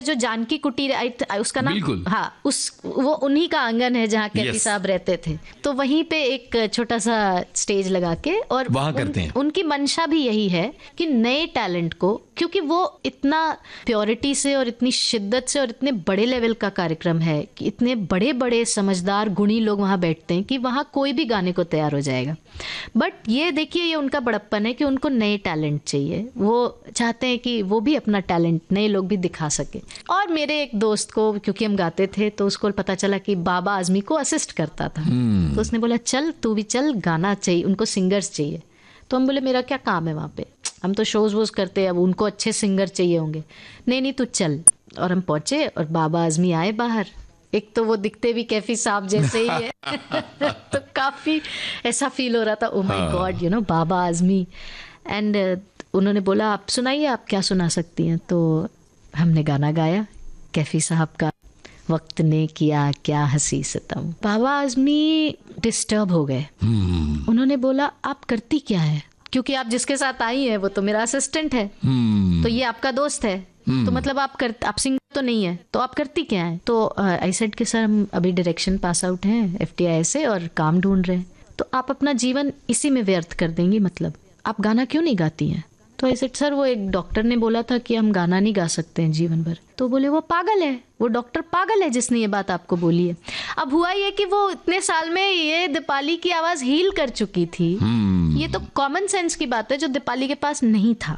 जो जानकी कुटीर उसका नाम, बिल्कुल। हाँ, वो उन्हीं का आंगन है जहाँ कैफी साहब रहते थे। तो वहीं पे एक छोटा सा स्टेज लगा के, और वहाँ करते हैं। उनकी मंशा भी यही है कि नए टैलेंट को, क्योंकि वो इतना प्योरिटी से और इतनी शिद्दत से और इतने बड़े लेवल का कार्यक्रम है कि इतने बड़े बड़े समझदार गुणी लोग वहाँ बैठते हैं कि वहाँ कोई भी गाने को तैयार हो जाएगा। बट ये देखिए, ये उनका बड़प्पन है कि उनको नए टैलेंट चाहिए। वो चाहते हैं कि वो भी अपना टैलेंट नए लोग भी दिखा सके। और मेरे एक दोस्त को, क्योंकि हम गाते थे, तो उसको पता चला कि बाबा आजमी को असिस्ट करता था। तो उसने बोला चल तू भी चल, गाना चाहिए, उनको सिंगर्स चाहिए। तो हम बोले मेरा क्या काम है वहाँ पे, हम तो शोज वोज करते हैं, अब उनको अच्छे सिंगर चाहिए होंगे। नहीं तू चल। और हम पहुंचे और बाबा आजमी आए बाहर। एक तो वो दिखते भी कैफी साहब जैसे ही है तो काफी ऐसा फील हो रहा था, oh my God, Baba Azmi. And उन्होंने बोला आप सुनाइए, आप क्या सुना सकती हैं। तो हमने गाना गाया कैफी साहब का, वक्त ने किया क्या हंसी सितम। बाबा आजमी डिस्टर्ब हो गए। उन्होंने बोला आप करती क्या है, क्योंकि आप जिसके साथ आई हैं वो तो मेरा असिस्टेंट है, तो ये आपका दोस्त है, तो मतलब आप सिंगर तो नहीं है, तो आप करती क्या है। तो आई सेड कि सर हम अभी डायरेक्शन पास आउट हैं FTI से और काम ढूंढ रहे हैं, तो आप अपना जीवन इसी में व्यर्थ कर देंगी, मतलब आप गाना क्यों नहीं गाती हैं। तो आई सेड सर वो एक डॉक्टर ने बोला था कि हम गाना नहीं गा सकते हैं जीवन भर। तो बोले वो पागल है, वो डॉक्टर पागल है जिसने ये बात आपको बोली है। अब हुआ ये कि वो इतने साल में ये दीपाली की आवाज हील कर चुकी थी। ये तो कॉमन सेंस की बात है जो दीपाली के पास नहीं था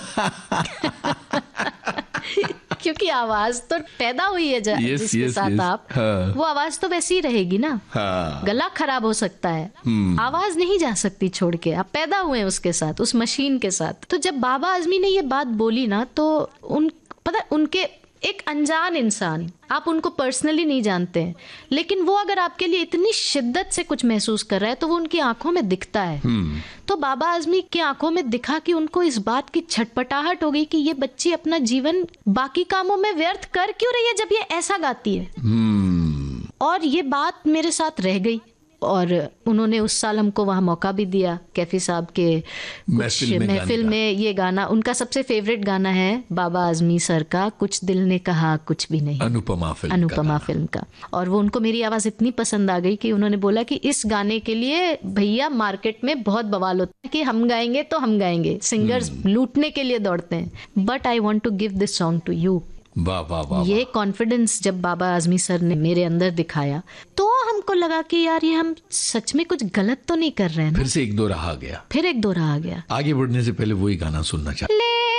क्योंकि आवाज तो पैदा हुई है जिसके साथ आप, वो आवाज तो वैसी ही रहेगी ना। गला खराब हो सकता है, आवाज नहीं जा सकती छोड़ के, आप पैदा हुए हैं उसके साथ, उस मशीन के साथ। तो जब बाबा आजमी ने ये बात बोली ना, तो उनके एक अनजान इंसान, आप उनको पर्सनली नहीं जानते हैं, लेकिन वो अगर आपके लिए इतनी शिद्दत से कुछ महसूस कर रहा है तो वो उनकी आंखों में दिखता है। तो बाबा आजमी की आंखों में दिखा कि उनको इस बात की छटपटाहट हो गई कि ये बच्ची अपना जीवन बाकी कामों में व्यर्थ कर क्यों रही है जब ये ऐसा गाती है। और ये बात मेरे साथ रह गई, और उन्होंने उस साल हमको वहाँ मौका भी दिया कैफी साहब के महफिल में। ये गाना उनका सबसे फेवरेट गाना है बाबा आजमी सर का, कुछ दिल ने कहा कुछ भी नहीं, अनुपमा फिल्म का। और वो उनको मेरी आवाज इतनी पसंद आ गई कि उन्होंने बोला कि इस गाने के लिए भैया मार्केट में बहुत बवाल होता है कि हम गाएंगे तो हम गाएंगे, सिंगर्स लूटने के लिए दौड़ते हैं, but I want to give this song to you. वाह वाह वाह। ये कॉन्फिडेंस जब बाबा आजमी सर ने मेरे अंदर दिखाया तो हमको लगा कि यार ये हम सच में कुछ गलत तो नहीं कर रहे हैं ना। फिर से एक दो राह आ गया। आगे बढ़ने से पहले वही गाना सुनना चाहते।